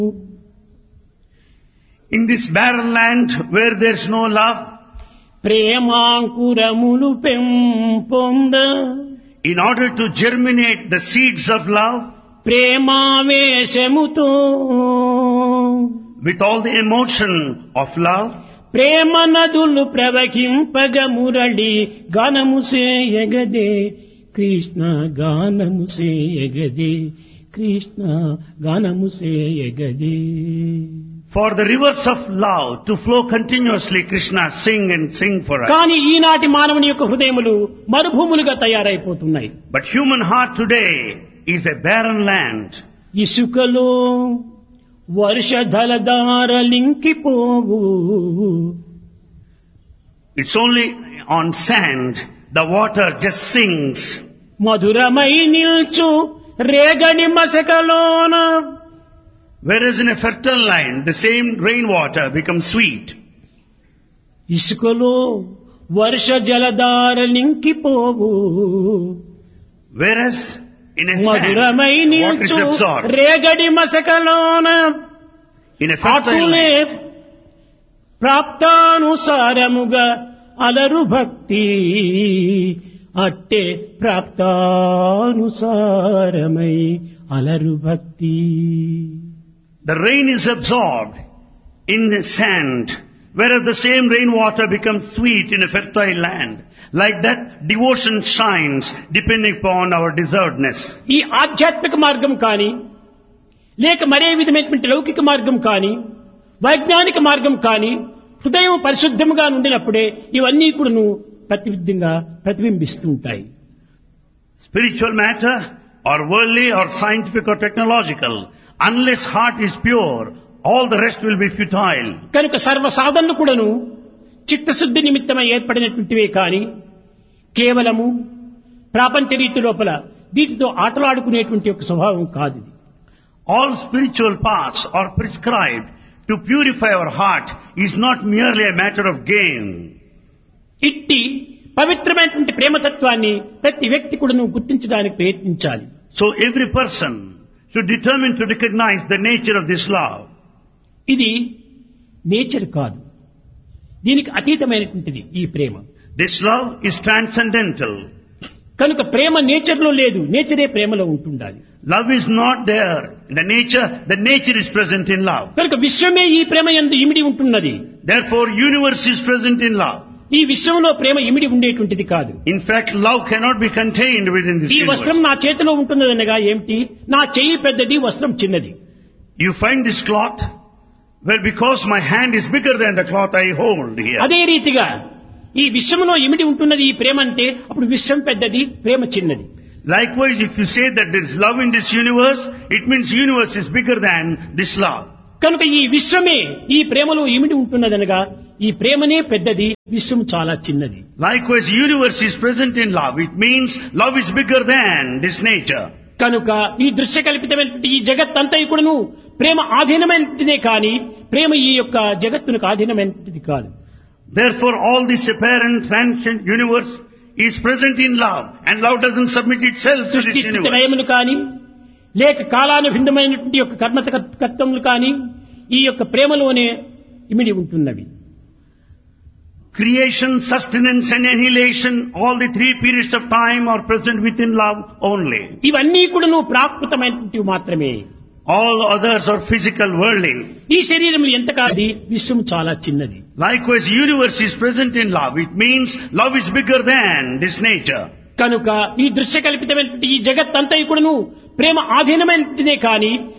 In this barren land where there's no love, ప్రేమాంకురములు పెంపొంద in order to germinate the seeds of love, ప్రేమావేశముతో with all the emotion of love, ప్రేమ నదులు ప్రవహింపగ మురళి గానము సేయగదే కృష్ణ గానము సేయగదే కృష్ణ గానము సేయగదే. for the rivers of love to flow continuously, Krishna, sing and sing for us. కానీ ఈనాటి మానవుని యొక్క హృదయములు మరుభూములుగా తయారైపోతున్నాయి. But human heart today is a barren land. ఇసుకలో వర్షధలధారలింకిపోవు It's only on sand, the water just sings. మధురమై నిల్చు రేగడి మసకలోన Whereas in a fertile land, the same rainwater becomes sweet. ఇసుకలో వర్ష జలధారలింకిపోవు Whereas in a sand, మధురమై water is నిల్చు absorbed. రేగడి మసకలోన In a fertile అటులే land, ప్రాప్తానుసారముగా అలరు భక్తి అట్టే ప్రాప్తానుసారమై అలరు భక్తి. the rain is absorbed in the sand, whereas the same rainwater becomes sweet in a fertile land. Like that, devotion shines depending upon our deservedness. ఈ ఆధ్యాత్మిక మార్గం కానీ లేక మరే విధమైనటువంటి లౌకిక మార్గం కానీ వైజ్ఞానిక మార్గం కానీ హృదయం పరిశుద్ధముగా ఉండినప్పుడే ఇవన్నీ కూడాను ప్రతిబింబిస్తూ ఉంటాయి. Spiritual matter, or worldly, or scientific, or technological, unless heart is pure, all the rest will be futile. కనుక సర్వ సాధనలు కూడాను చిత్తశుద్ధి నిమిత్తమై ఏర్పడినటువంటివే కానీ కేవలము ప్రాపంచ రీతి లోపల వీటితో ఆటలాడుకునేటువంటి ఒక స్వభావం కాదు ఇది. All spiritual paths are prescribed to purify our heart is not merely a matter of gain. ఇట్టి పవిత్రమైనటువంటి ప్రేమతత్వాన్ని ప్రతి వ్యక్తి కూడాను గుర్తించడానికి ప్రయత్నించాలి. So every person should determine to recognize the nature of this love. ఇది నేచర్ కాదు, దీనికి అతీతమైనటువంటిది ఈ ప్రేమ. This love is transcendental. కనుక ప్రేమ నేచర్లో లేదు, నేచరే ప్రేమలో ఉంటుండాలి. Love is not there in the nature is present in love. కనుక విశ్వమే ఈ ప్రేమ యందు ఇమిడి ఉంటున్నది. Therefore, universe is present in love. ఈ విశ్వంలో ప్రేమ ఇమిడి ఉండేటువంటిది కాదు. In fact, love cannot be contained within this ఈ వస్త్రం universe. నా చేతిలో ఉంటున్నదనగా ఏమిటి? నా చెయ్యి పెద్దది, వస్త్రం చిన్నది. You find this cloth, well, because my hand is bigger than the cloth I hold here. అదే రీతిగా ఈ విశ్వంలో ఇమిడి ఉంటున్నది ఈ ప్రేమ అంటే అప్పుడు విశ్వం పెద్దది, ప్రేమ చిన్నది. Likewise, if you say that there is love in this universe, it means universe is bigger than this love. కనుక ఈ విశ్వమే ఈ ప్రేమలో ఇమిడి ఉంటున్నదనగా ఈ ప్రేమనే పెద్దది, విశ్వం చాలా చిన్నది. Likewise, universe is present in love. It means love is bigger than this nature. కనుక ఈ దృశ్య కల్పితమైనటువంటి ఈ జగత్తంతా కూడాను ప్రేమ ఆధీనమైనదే కానీ ప్రేమ ఈ యొక్క జగత్తునికి ఆధీనమైనది కాదు. Therefore, all this apparent transient universe is present in love, and love doesn't submit itself to సృష్టి this స్థితి universe. లయములు కానీ లేక కాలానుభిన్నమైనటువంటి యొక్క కర్తములు కానీ ఈ యొక్క ప్రేమలోనే ఇమిడి ఉంటున్నవి. Creation, sustenance and annihilation, all the three periods of time are present within love only. ఇవన్నీ కూడాను ప్రాకృతమైనటువంటివి మాత్రమే. All others are physical, worldly. ఈ శరీరం ఎంత కాదు, విశ్వం చాలా చిన్నది. Likewise, universe is present in love. It means love is bigger than this nature. కనుక ఈ దృశ్య కల్పితమైనటువంటి ఈ జగత్తంతా కూడాను ప్రేమ ఆధీనమైనదే కానీ